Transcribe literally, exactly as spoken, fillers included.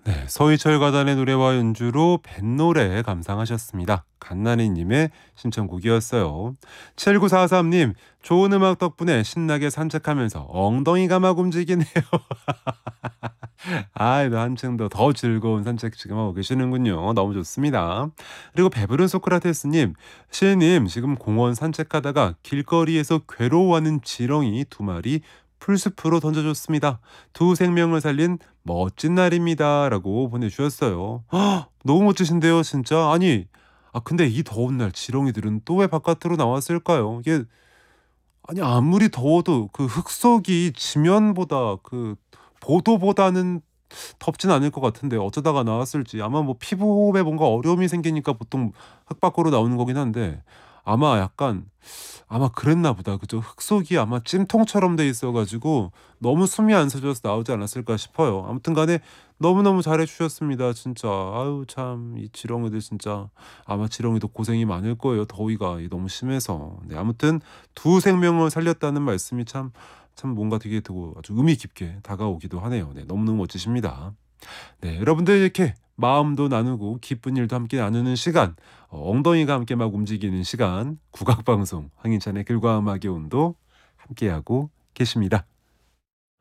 네, 서희철 가단의 노래와 연주로 뱃노래 감상하셨습니다. 갓나니님의 신청곡이었어요. 칠구사삼님, 좋은 음악 덕분에 신나게 산책하면서 엉덩이가 막 움직이네요. 아, 한층 더, 더 즐거운 산책 지금 하고 계시는군요. 너무 좋습니다. 그리고 배부른 소크라테스님, 시인님, 지금 공원 산책하다가 길거리에서 괴로워하는 지렁이 두 마리 풀숲으로 던져줬습니다. 두 생명을 살린 멋진 날입니다. 라고 보내주셨어요. 헉, 너무 멋지신데요, 진짜. 아니, 아, 근데 이 더운 날 지렁이들은 또 왜 바깥으로 나왔을까요? 이게, 아니, 아무리 더워도 그 흙속이 지면보다 그 보도보다는 덥진 않을 것 같은데 어쩌다가 나왔을지. 아마 뭐 피부 호흡에 뭔가 어려움이 생기니까 보통 흙 밖으로 나오는 거긴 한데 아마 약간 아마 그랬나 보다. 그죠? 흙 속이 아마 찜통처럼 돼 있어 가지고 너무 숨이 안 쉬어져서 나오지 않았을까 싶어요. 아무튼 간에 너무너무 잘해 주셨습니다. 진짜. 아유 참 이 지렁이들 진짜 아마 지렁이도 고생이 많을 거예요. 더위가 너무 심해서. 네, 아무튼 두 생명을 살렸다는 말씀이 참 참 뭔가 되게 더 아주 의미 깊게 다가오기도 하네요. 네, 너무너무 멋지십니다. 네, 여러분들 이렇게 마음도 나누고 기쁜 일도 함께 나누는 시간, 어, 엉덩이가 함께 막 움직이는 시간, 국악방송 황인찬의 글과 음악의 온도 함께하고 계십니다.